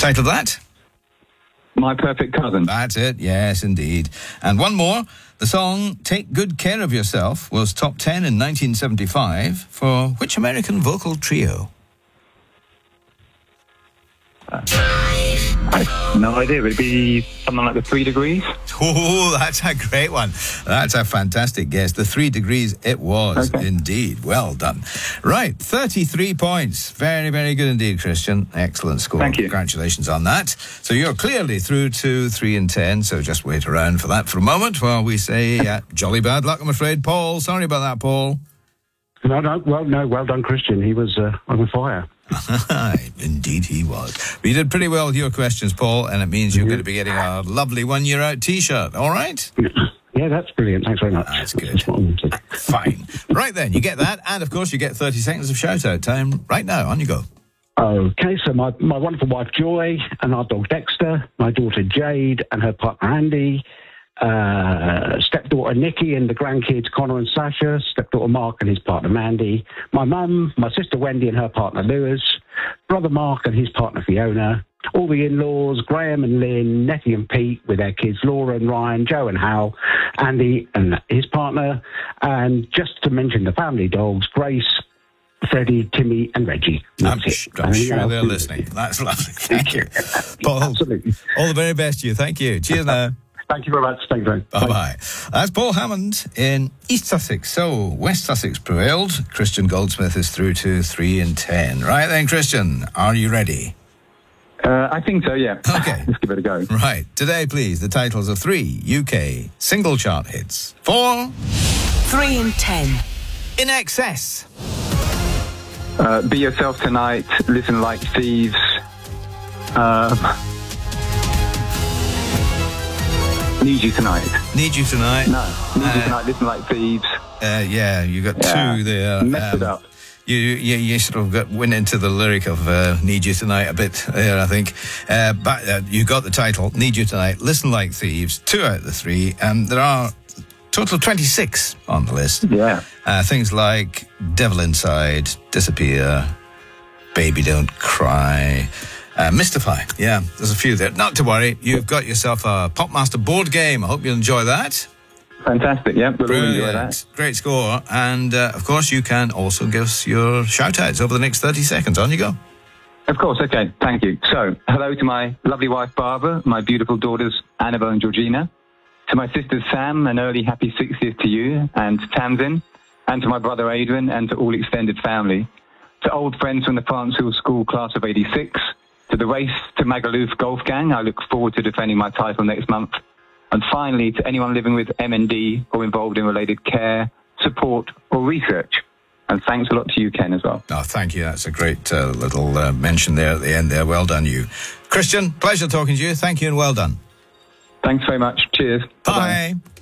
Title of that? My Perfect Cousin. That's it, yes, indeed. And one more. The song Take Good Care of Yourself was top 10 in 1975 for which American vocal trio? I have no idea. Would it be something like the 3 Degrees? Oh, that's a great one. That's a fantastic guess. The 3 Degrees it was, indeed. Well done. Right, 33 points. Very, very good indeed, Christian. Excellent score. Thank you. Congratulations on that. So you're clearly through to 3 and 10, so just wait around for that for a moment while we say jolly bad luck, I'm afraid. Paul, sorry about that, Paul. No, well done, Christian. He was on fire. Indeed he was. But you did pretty well with your questions, Paul, and it means you're going to be getting a lovely one-year-out T-shirt, all right? Yeah, that's brilliant. Thanks very much. That's good. Fine. Right then, you get that, and of course you get 30 seconds of shout-out time right now. On you go. Okay, so my wonderful wife Joy and our dog Dexter, my daughter Jade and her partner Andy, stepdaughter Nikki and the grandkids Connor and Sasha, stepdaughter Mark and his partner Mandy, my mum, my sister Wendy and her partner Lewis, brother Mark and his partner Fiona, all the in-laws, Graham and Lynn, Nettie and Pete with their kids Laura and Ryan, Joe and Hal, Andy and his partner, and just to mention the family dogs, Grace, Freddie, Timmy and Reggie. I'm sure they're listening. That's lovely. Thank you. Paul, absolutely. All the very best to you. Thank you. Cheers now. Thank you very much. Thank you. Bye-bye. That's Paul Hammond in East Sussex. So, West Sussex prevailed. Christian Goldsmith is through to 3 and 10. Right then, Christian, are you ready? I think so, yeah. Okay. Let's give it a go. Right. Today, please, the titles of 3 UK single chart hits. 4. 3 and 10. In Excess. Be Yourself Tonight, Listen Like Thieves. Need You Tonight. Need You Tonight. No. Need You Tonight, Listen Like Thieves. Yeah, you got 2 there. Messed it up. You sort of went into the lyric of Need You Tonight a bit there, I think. But you got the title, Need You Tonight, Listen Like Thieves, 2 out of the 3. And there are total 26 on the list. Yeah. Things like Devil Inside, Disappear, Baby Don't Cry, Mystify. Yeah, there's a few there. Not to worry, you've got yourself a Popmaster board game. I hope you'll enjoy that. Fantastic, yeah. We'll enjoy that. Great score. And, of course, you can also give us your shout-outs over the next 30 seconds. On you go. Of course, okay. Thank you. So, hello to my lovely wife, Barbara, my beautiful daughters, Annabelle and Georgina, to my sisters, Sam, an early happy 60th to you, and Tamsin, and to my brother, Adrian, and to all extended family, to old friends from the Farnsfield School class of 86, to the Race to Magaluf Golf Gang. I look forward to defending my title next month. And finally, to anyone living with MND or involved in related care, support or research. And thanks a lot to you, Ken, as well. Oh, thank you. That's a great little mention there at the end there. Well done, you. Christian, pleasure talking to you. Thank you and well done. Thanks very much. Cheers. Bye. Bye-bye.